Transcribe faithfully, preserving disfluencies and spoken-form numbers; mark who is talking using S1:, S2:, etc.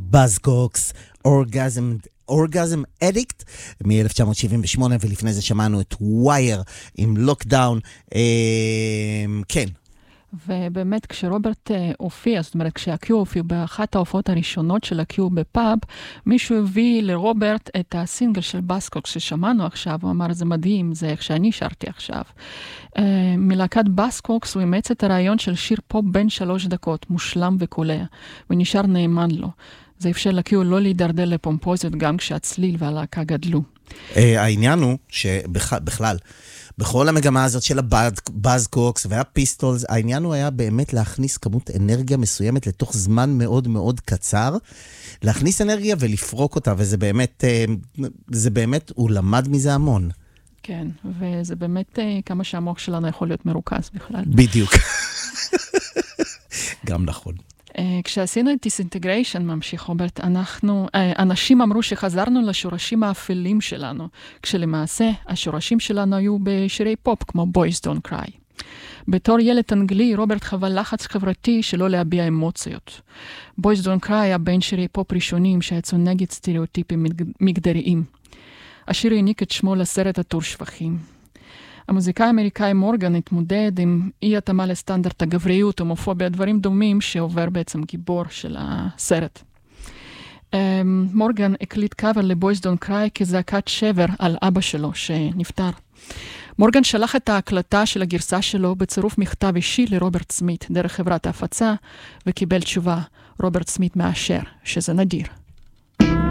S1: באז-קוקס, Orgasm, Orgasm Addict, מ-אלף תשע מאות שבעים ושמונה, ולפני זה שמענו את ווייר עם לוקדאון. כן.
S2: ובאמת כשרוברט הופיע, זאת אומרת כשהקיו הופיע באחת ההופעות הראשונות של הקיו בפאב, מישהו הביא לרוברט את הסינגל של בסקוקס ששמענו עכשיו, הוא אמר זה מדהים, זה איך שאני שרתי עכשיו. מלהקת בסקוקס הוא אימץ את הרעיון של שיר פופ בין שלוש דקות, מושלם וקולע, ונשאר נאמן לו. זה אפשר לקיו לא להידרדר לפומפוזיות גם כשהצליל והלהקה גדלו.
S1: העניין הוא שבכלל, בכל המגמה הזאת של הבאז-קוקס והפיסטולס, העניין הוא היה באמת להכניס כמות אנרגיה מסוימת לתוך זמן מאוד מאוד קצר, להכניס אנרגיה ולפרוק אותה, וזה באמת, זה באמת, הוא למד מזה המון.
S2: כן, וזה באמת כמה שהמוח שלנו יכול להיות מרוכז בכלל.
S1: בדיוק. גם נכון.
S2: כשעשינו את דיסאינטגריישן, ממשיך רוברט, אנחנו, אנשים אמרו שחזרנו לשורשים האפלים שלנו, כשלמעשה השורשים שלנו היו בשירי פופ, כמו Boys Don't Cry. בתור ילד אנגלי, רוברט חווה לחץ חברתי שלא להביע אמוציות. Boys Don't Cry היה בין שירי פופ ראשונים שיצאו נגד סטריאוטיפים מגדריים. השיר העניק את שמו לסרט הטור שפכים. המוזיקאי האמריקאי מורגן התמודד עם אי התאמה לסטנדרט הגבריות, הומופוביה, דברים דומים שעובר בעצם גיבור של הסרט. מורגן הקליט קאבר ל-Boys Don't Cry כזעקת שבר על אבא שלו שנפטר. מורגן שלח את ההקלטה של הגרסה שלו בצירוף מכתב אישי לרוברט סמית דרך חברת ההפצה, וקיבל תשובה, רוברט סמית מאשר, שזה נדיר.